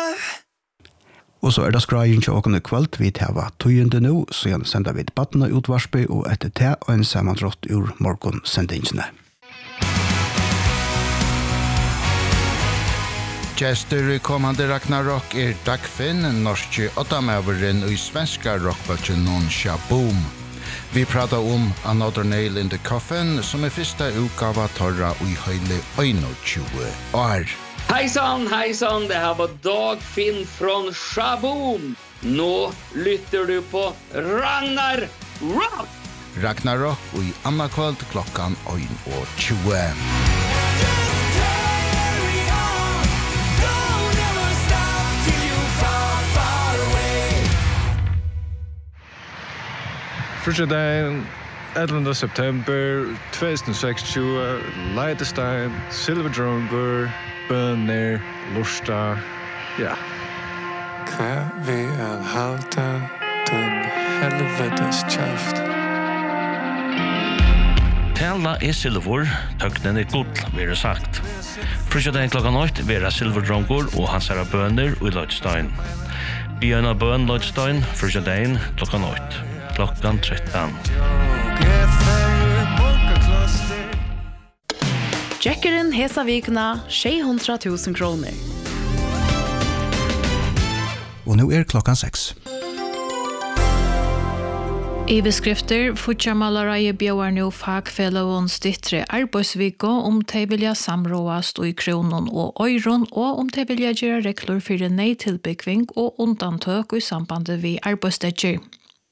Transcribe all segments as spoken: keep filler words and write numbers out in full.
Og så er det skrajen til åkne kveld, vi tar tøyende nå, så gjerne sender vi debattene utvarspe og etter te og en sammentrott ur morgonsendingene. Gjester i kommande Ragnarok er Dagfinn, norske åttamøveren og svenska rockbølgen non Shaboom. Vi pratar om Another Nail in the Coffin, som er første utgave torra i hele tjugo år. Hejsan, hejsan, det här var Dagfinn från Shaboom. Nå lytter du på Ragnar Rock. Ragnarok och i andra kväll klockan tjugo. Fredagen ellevte september tjugohundrasextio, Leidestein, Silverdrongur, Bønner, Lursta, ja. Hva vi er halta den helvetes kjaft. Tala er silver, tøknen er gull, vil sagt. Fredagen klokkan åtte vera Silverdrongur og hans herra Bønner og Leidestein. Bjørna Bøn Leidestein, fredagen klokkan åtte. Klockan tretton. Jackeren hesa vikna sjuhundra tusen kroner. Og nu er klockan sex. I beskrifter futjarmalareie bjøar nu fagfellån stittre arbeidsviko om de vilja samråast i kronon og øyron og om de vilja gjøre rekler for nei tilbyggving og undantøk i sambandet vi arbeidsstedger.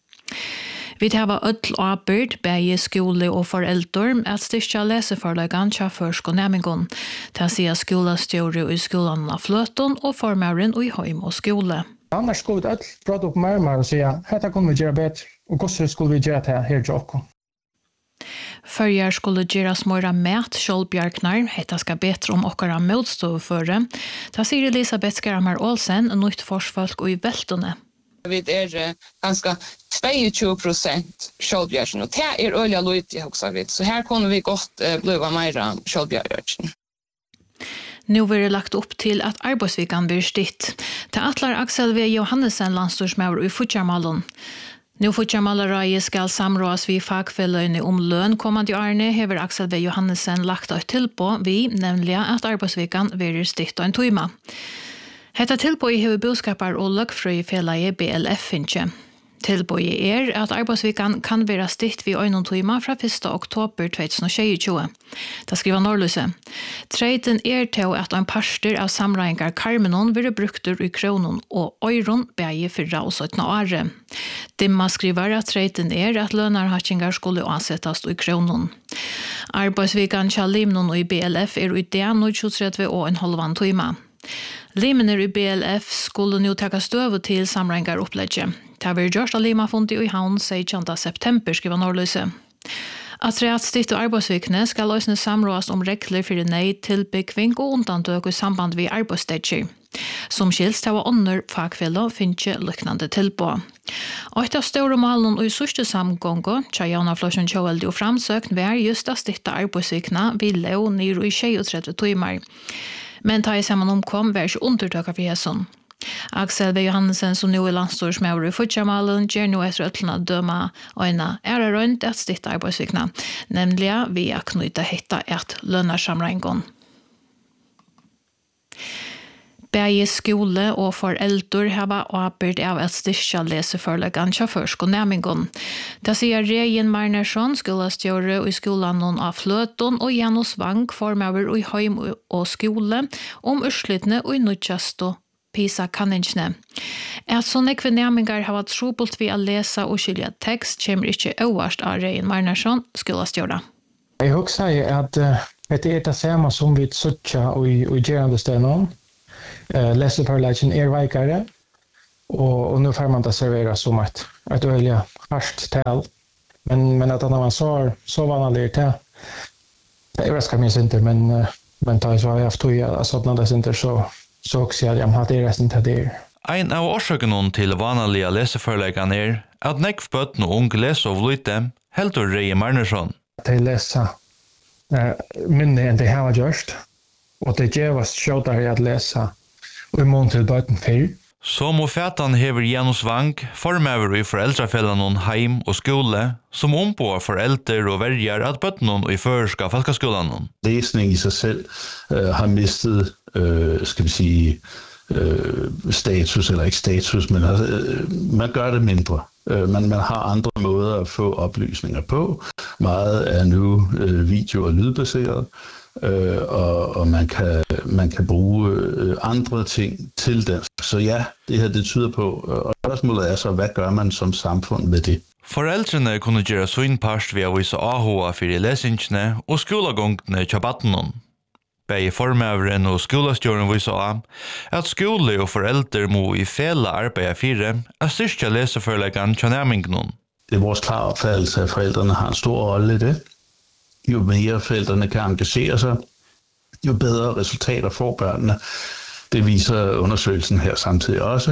Vi tar öll arbeid, bæge skole og foreldre, at styrkja leseforlagan tja førsk og nærmingon. Ta sier skolastjóri i skolan av fløton og formaren i heim og skole. Annars skulle vi öll prata opp nærmere og sier, hetta kunne vi gjøre bedre, og hvordan skulle vi gjøre det her til okko? Førjar skulle gjøre smøra mæt kjolbjarknar, hetta skal betre om okkara motstoføre. Ta sier Elisabeth Skaramar Olsen, nytt forsfolk og i veltone. Vi er ganska tjugo procent kjolbjørsen, og det er øyla lojt, också vet. Så här kunne vi godt uh, bliva meira kjolbjørsen. Nu blir det lagt upp till att arbetsvikan blir stitt. Till atlar Axel V. Johannesen landstorsmauer i Futjarmalon. Nu Futjarmalareie skal samråas vi fagfelløyne om løn kommande årene, hever Axel V. Johannesen lagt ett tilpå vi, nemlig at arbeidsvikan blir stitt og en tøyma. Hetta tilboi hever boskapar og løgfrøy felaie B L F finche. Tilboi er at arbeidsvikan kan vera stitt vi øynon tøyma fra første oktober tjugohundratjugosju. Da skriver Norløse. Treiten er til at en parster av samreinkar karmenon vil brukter i kronon og øyron bæge fyrra og syttende året. Dimma skriver at treiten er at lønarhattingar skulle ansettast i kronon. Arbeidsvikan kja limnon og i B L F er i det tjugotre og en halvan tøyma. Limener i B L F skulle nu taka støv til samrengar opplegget. Det var gjørst av Lima fundet i havn syttende september, skriver Norløse. At reat stitt og arbeidsvikne skal løsne samråast om regler for nei tilbyggving og undantøk i samband vi arbeidsstedger. Som skilst har ånder fagfello finnes lyknande tilbå. Og et av store malen og i sørste samgångo, Tjajana Flosjon Kjøveldi og framsøkn, var just av stitt og arbeidsvikne vi leo nir i tjugotre timer. Men ta i samman omkom var ikke undertøkka for hesson. Axel V. Johannesen som nu er landstorsmauer i Futjarmalen gjør nu etter øtlene døma øyne ære rundt et stitt arbeidsvikna, nemlig via knyta hetta et lønarsamrengon. Bæge skole og foreldre hava arbeid av et styrkja leseforleggan tja førsk og nærmingon. Da sier Regin Marnersson, skolastjåre i skolan av Fløton, og Janus Wang, formøver i heim og skole, om urslitne og nødjasto PISA-kanningene. At sånne kvinnærmingar hava trobult vi å lese og skilja tekst, kommer ikke øverst av Regin Marnersson, skolastjåre. Jeg husker at uh, det er det samme som vi suttja og i gerande stedet. Uh, Leseforleggen er veikare, og, og nu får man det servera som et, et øyelig harskt tal. Men, men at når man så, så vanlig til, det överraskar mig inte, men, uh, men tar så har jag haft tog alltså när det inte så, så också jag har haft det resten till det. Ein av årsaken til vanlige leseforleggene er at nekv bøtten og unge leser av lite, helt og Regin Marnersson. De leser uh, minne enn de har gjort, og det gjør oss kjøttere at lese og i mån til bøten fyr. Som og fætan hever Janus Wang, formøver i foreldrafellan heim og skole, som ombår foreldre og verger at bøtten i førska folkeskolen. Læsning i sig selv øh, har mistet, øh, skal vi sige, øh, status, eller ikke status, men øh, man gør det mindre. Øh, man, man har andre måder at få oplysninger på. Meget er nu øh, video- og lydbaseret. Øh, og, og man kan man kan bruge øh, andre ting til det. Så ja, det her det tyder på, og spørgsmålet er så, hvad gør man som samfund med det? Foreldrene kunne gjøre sin part ved at vise ahoa for lesingene og skolegångene til battenen. Begge formøveren og skolestjåren viser av at skole og foreldre må i fele arbeide fire at styrke leseførleggene til nærmingen. Det er vores klare opfattelse, at forældrene har en stor rolle i det. Jo mere forældrene kan engagere sig, jo bedre resultater får børnene. Det viser undersøgelsen her samtidig også,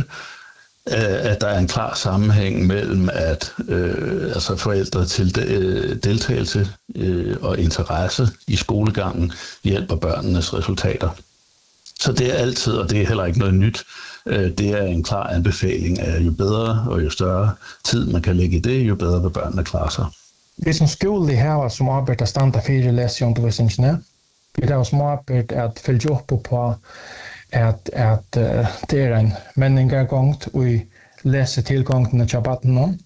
at der er en klar sammenhæng mellem at øh, altså forældre til de, deltagelse øh, og interesse i skolegangen hjælper børnenes resultater. Så det er altid, og det er heller ikke noget nyt, øh, det er en klar anbefaling af jo bedre og jo større tid man kan lægge i det, jo bedre vil børnene klare sig. Vi som skole her som arbeider standa fire leseundervisningene, vi har som arbeider at følge opp på at, at uh, det er en menningargångt og i lesetilgångene til battene.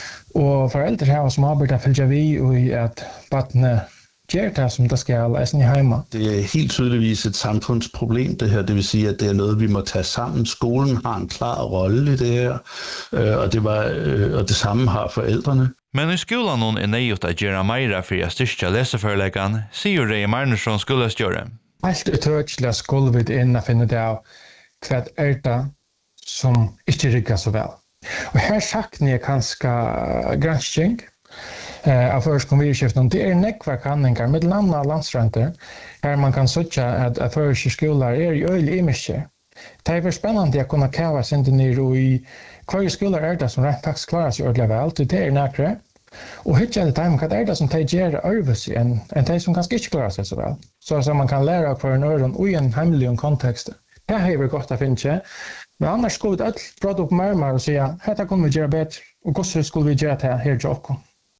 Og foreldre her som arbeider følger vi og i at battene gjør det som det skal læse i hjemme. Det er helt tydeligvis et samfundsproblem det her, det vil sige at det er noget vi må tage sammen. Skolen har en klar rolle i det her, og det, var, og det samme har forældrene. Men i skolen er nøyot at gjøre meira for å styrke leseførleggene, sier Rei Marnesson skolestjåre. Alt utørselig skulle vi inn og finne det av hva er det som ikke rigger så vel. Og her sakner jeg kanskje gransking eh, av førskolevirkskiften. Det er nekva kanninger, med navn av landsrenter, her man kan søtja at, at førskoler er i øyelig imiske. Det er spennende å kunne kjøve seg ned og i hva skoler er det som rent faktisk klarer seg ordentlig vel, det er nærkere. Og hittar det time, hva er det som de gjør øvelse enn en de som kanskje ikke klarer seg så vel. Så, så man kan lære hver en øren og i en hemmelig kontekst. Det har vi godt å finne. Men annars skulle vi alt prate opp mer og si dette kunne vi gjøre bedre, og hvordan skulle vi gjøre det her til dere?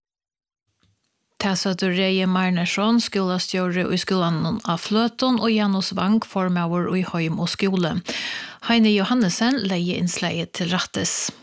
Tessa Rei Marnesson, skolastjåre i skolen av Fløton, og Janus Wang, formøver i Høym og skole. Heine Johannesen leier innsleiet til rattes.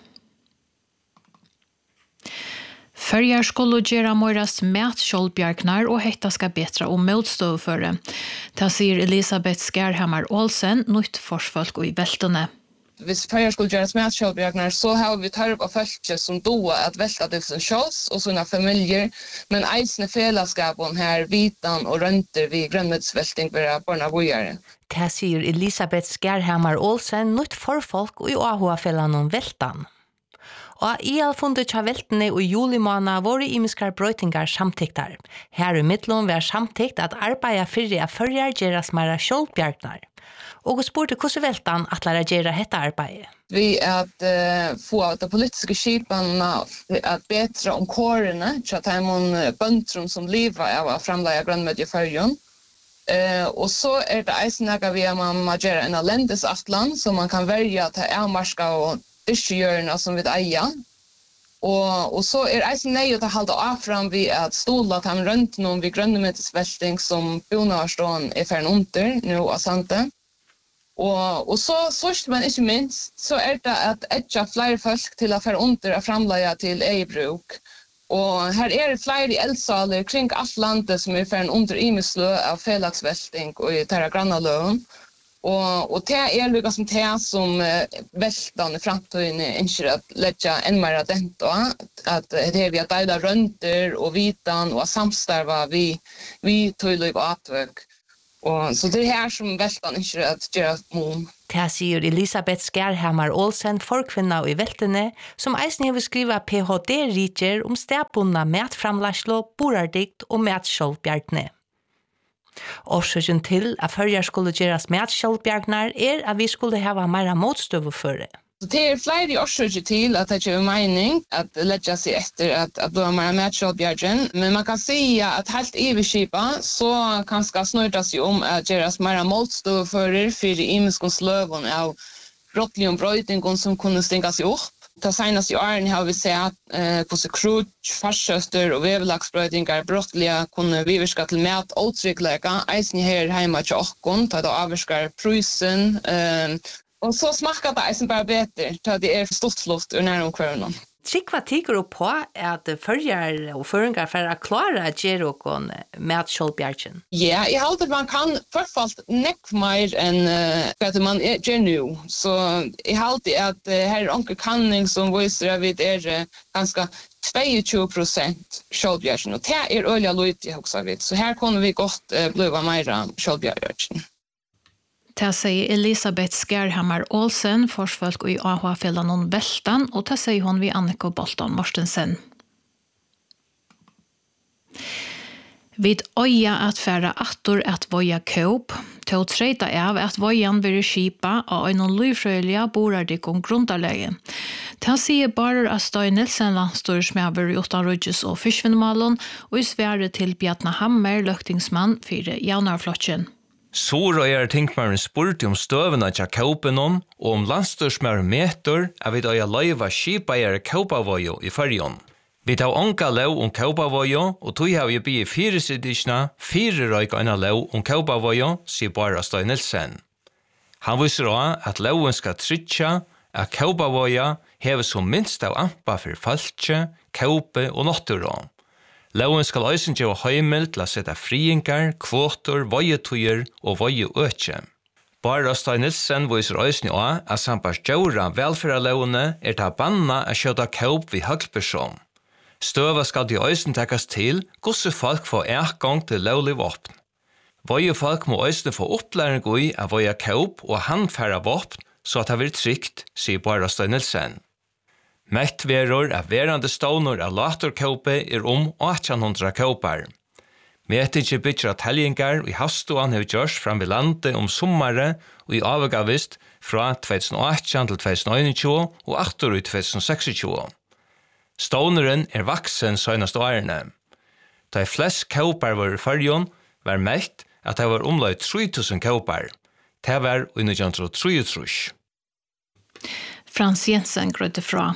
Førjar skulle gjøre måres med kjolbjergnar, og hetta skal betra om motståføre. Det sier Elisabeth Skærhammer Olsen, nytt forsfolk og i veltene. Hvis førjar skulle gjøre med kjolbjergnar, så har vi tar opp av folk som doa at velta det som kjols og sånne familier, men eisne fellesskapen her, vitan og rønter vi grønnmøtsvelting for barna bojare. Det sier Elisabeth Skærhammer Olsen, nytt forfolk og i Ahoa-fellan om veltan. Og i alfundet tja veltene og julimåna våre imiskar brøytingar samtiktar. Her i midtlån var samtikt at arbeida fyrir av førjar gjeras mera kjolbjergnar. Og spurte hvordan veltan at læra gjera hetta arbeid. Vi at uh, få de politiske skipanna at betra om kårene, tja taimon bøntrum som liva av å framleia grønnmødje fyrjon. Uh, og så er det eisnaga vi at man må gjera en alendesatlan, så man kan velja til avmarska og dyrkjørene som vi eier. Og, og så er eisen nøy å halde av fram vi at stola til rundt noen vi grønnemøtesvelting som bonavarstående er ferdig under nå av Sante. Og, og så, sørst men ikke minst, så er det at etja flere folk til å ferdig under og framleie til eierbruk. Og her er det flere eldsaler kring alt landet som er ferdig under i mislø av felagsvelting og i terra grannaløven. Og, og det er lukka som det som uh, veltan i framtiden ønsker at letja enn mer dent og at det er vi at deida rønter og vitan og samstarva vi, vi tøylig og atvøk. Og, så det er her som veltan ønsker at gjøre mån. Det sier Elisabeth Skærhammer Olsen, forkvinna i veltene, som eisen har skriva P H D-riker om stedbundna matframlaslo, borardikt og matsjolvbjergne. Årsaken til at førjar skulle gjøres med kjølbjergnar er at vi skulle hava meira motstøveføre. Så det är flera årsöker till att det är mening att lägga sig efter att, att då man med Kjolbjörgen. Men man kan säga att helt överskipa så kan ska snurra sig om att göra mera målstoförer för imiskons lövon av brottlig ombröjning som kunde stänga sig upp. Det senaste åren har vi sett eh, hur krutsch, farsöster och vävlagsbröjningar brottliga kunde viverska till mät åtrygglägga. Eisen här hemma till åkken, ta då avvarskar prysen. Eh, och så smakar det eisen bara bättre, ta det är stortluft ur näromkvarnen. Trykva tycker du på att följer och föringar för att klara att göra någon med Kjolbjörgen? Ja, jag håller att man kan förfallt näck mer än uh, att man gör nu. Så jag håller att uh, här är onkel kanning som visar att vi är uh, ganska tjugotvå procent Kjolbjörgen. Och det är öliga lojt också vid. Så här kommer vi gott uh, bliva mer Kjolbjörgen. Det säger Elisabeth Skärhammar Olsen, forsfolk i A H F-fällan Vältan, och det säger hon vid Annika Bolton Mortensen. Vid öja att färra attor att voja kåp, till att trejta av att vojan blir skipa av en lyfröjliga borardikom grundarläge. Det säger bara att Støy Nilsen landstorsmöver i Utanrudges och Fiskvinnmalon och i Sverige till Bjartna Hammer, löktingsman för Jaunarflotchen. Så røyer tinkmaren spurt om støvene til kaupenon og om landstorsmær meter er vi da jeg løyva skipeier kaupavojo i fyrjon. Vi tar onka lov om kaupavojo, og tog har vi bygge fire sidisjna, fire røyka enn lov om kaupavojo, sier bare Støy Nilsen. Han viser også at loven skal trytja at kaupavoja hever som minst av ampa for falske, kaupe og natturå. Loven skal også gjøre høymel til å sette friingar, kvoter, vojetøyer og vojeøkje. Bare Støy Nilsen viser også også at sampars djøra velfærerlovene er til å banna å kjøte kaup ved høgperson. Støva skal de også takkes til hvordan folk får ergang til lovlig våpen. Vojefolk må også få opplæring i å voje kaup og handfære våpen så at det blir trygt, sier bare Støy Nilsen. Mettveror av verande stånor av latorkåpe er om åttjan hundra kåpar. Metinje bytjer at helgingar i havståan har gjørs fram ved landet om sommare og i avgavist fra tjugoåttjan til tjugohundratjugo og aktor i tjugohundratjugo. Ståneren er vaksen søgnast årene. Da i flest kåpar var i fyrjon var mett at det var omlai tre tusen kåpar. Det var i nitjan trettiotre. Frans Jensen grødde fra.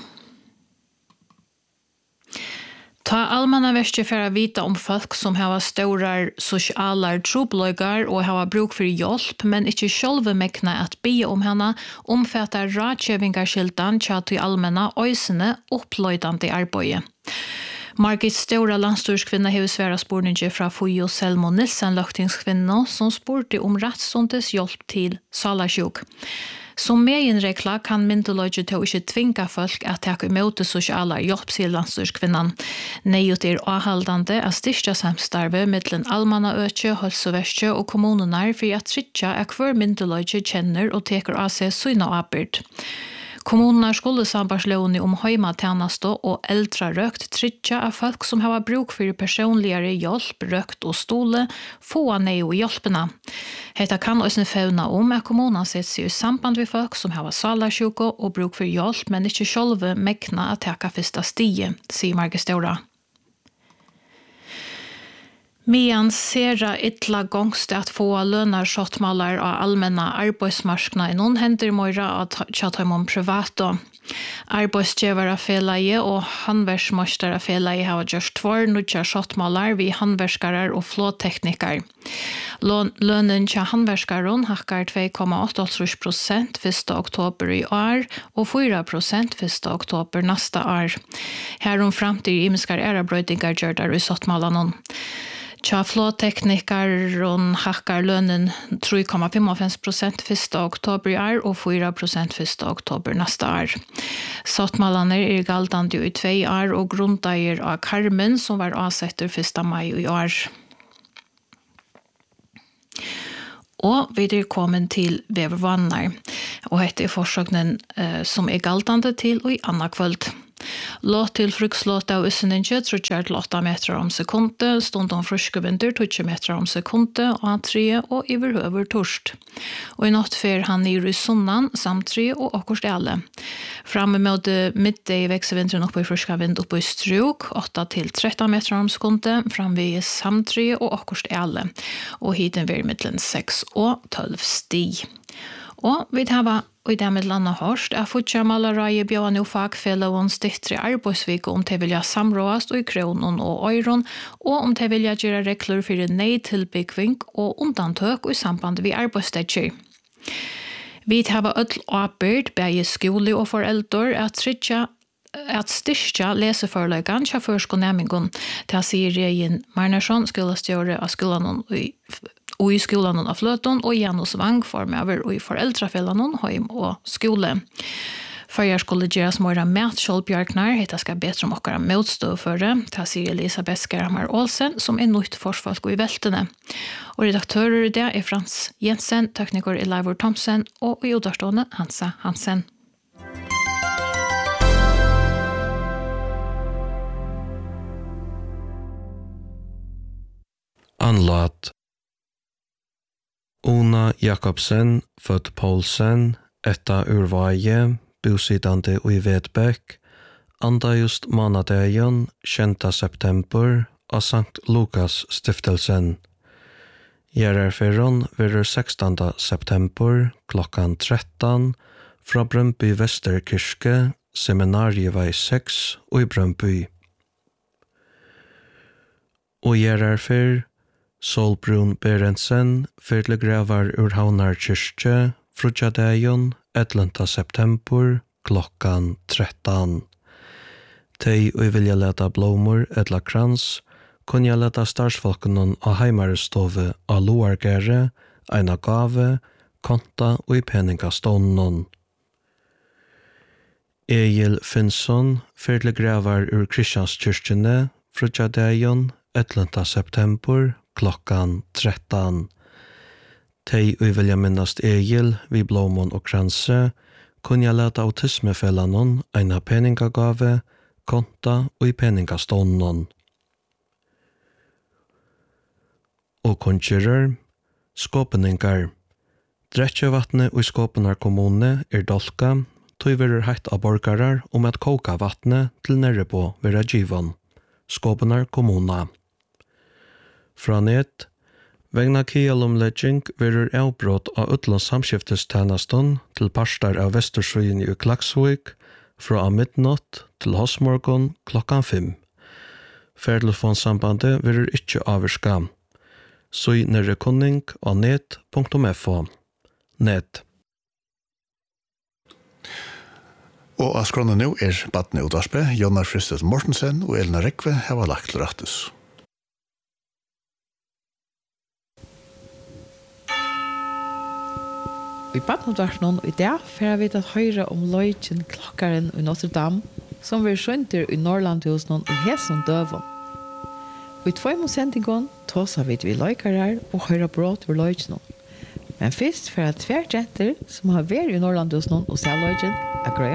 Ta allmänna väster för att vita om folk som har stora sociala troblögar och har bruk för hjälp men inte själva mäkna att be om henne omfattar rådgivningsskyltan tjat i allmänna ösene upplöjdande arbete. Margit Stora landstyrskvinna har svära spårningar från Fujo Selmo Nilsen löktingskvinna som spurte om rättsåndes hjälp till salasjuk. Som meginregla kan myndeløgje til ikke tvinga folk at ta imot det sosiale hjelpsillandstyrskvinnan. Nejut er avhaldande av styrsta samstarve mittlen allmanna økje, hølseverkje og kommunene for at trytja at hver myndeløgje kjenner og teker av seg syna avbyrd. Kommunerna skulle sambarslåne om høyma tjeneste og eldre røkt trytja av folk som har bruk for personligere hjelp, røkt og stole, få nei og hjelpene. Hetta kan også fauna om at kommunene setter seg i samband med folk som har salasjuko og bruk for hjelp, men ikke selv mekna at teka første stige, sier Margit Stora. Mian sera ytla gongst at få lønnar skottmalar av allmänna arbeidsmarskna i noen hender møyra av tjatamon privat. Arbeidsgjevara felaie og handversmøstara felaie har gjort tvær nudja skottmalar vi handverskarar og flåteknikar. Lønnen til handverskaron hakkar två komma åtta procent første oktober i år og fyra procent første oktober nästa år. Herom framtid imiskar erabrøydingar gjørdar i skottmalanon. Tja flåteknikaren hackar lönen tre komma fem procent första oktober i år och fyra procent första oktober nästa år. Sottmalarna är galdande i två år och grundar av Carmen som var avsätter första maj i år. Og vi er kommet til vevervannar, og dette er forsøknen eh, som er galtande til og i anna kvöld. Låt til frukslåt av usseninje, trutjer til åtta meter om sekunde, stund om fruske vinter, tjue meter om sekunde, og han tre og iverhøver torst. Og i natt fer han nere i sunnan, samt tre og akkurst alle. Framme med middag i veksevinteren oppe i fruska vind oppe i struk, åtta til tretton meter om sekunde, framme i samt tre og akkurst alle. Og hiten ver mittlen seks og tolv sti. Og vi tar og i det med landa hørst er fortsatt malareie bjøen og fagfelloen stittre arbeidsvik om de vilja samråast og i kronen og øyron, og om de vilja gjøre rekler for nei tilbyggving og undantøk og i samband med arbeidsstedger. Vi tar ødel arbeid, begge skole og foreldre, at trykja at styrka leseforløygan til førskonæmingon til Sirien Marnersson, skolestjåre av skolen i og i skolan av Fløton, og Janus Wang formever og i foreldrafellan heim og skole. Førjar skulle gjøres måra matskjoldbjørknar, hetta skal betre om okkara motståføre, ta sier Elisabeth Skerhamar Olsen, som er nytt forsfolk i veltene. Og redaktører i det er Frans Jensen, tekniker Eivor Thomsen, og i udarstående Hansa Hansen. Anlat Ona Jakobsen, født Poulsen, etta urvaje, bosidande i Vedbæk, anda just månadegen, tjenta september, av Sankt Lukas stiftelsen. Gjerarferon verur sextonda september, klokkan tretton, fra Brøndby Vesterkirke, seminarievei seks, og i Brøndby. Og gjerarfer, Solbrun Berentsen, fyrtle gravar ur Havnar kyrkje, frutjadeion, ellevte september, klokkan tretton. Tei og vilja leta blomur etla krans, kunja leta starsfolkenon av heimarestove av Loargere, eina gave, konta og i peningastånden. Egil Finnsson, fyrtle gravar ur Kristianskyrkjene, frutjadeion, ellevte september, klokkan tretton. Tei og vilja minnast Egil, vi blomon og kranse, kunja leta autismefellanon, eina peningagave, konta og i peningastånden. Og konjurer, skåpeningar. Dretjevatne og i Skåpenar kommune er dolka, tog verur heitt av borgarar om at koka vattne til nærrebo vera givon. Skåpenar kommuna. Fra ned, vegna kialomlegging verur avbrott av utlands samskiftestjenestun til parstar av Vestursøyen i Klaksvik fra midnatt til hosmorgon klokkan fem. Fertelefonsambandet verur ikkje avvirska. Søy nere kunning av net punktum f o. Net. Og av skrånne nå er Badne Udvarspe, Jonar Fristet Mortensen og Elna Rekve har lagt til rattus. I Badnodvarsnon i dag får vi at høyre om løyken klokkaren i Notre Dame, som vi skjønter i Norrlandhusen i Hesson døven. Og i tvøy mot sendingen tåser vi vi løykarer og høyre brått ved løyken. Men først får jeg tver jenter som har vært i Norrlandhusen og ser løyken, er grøy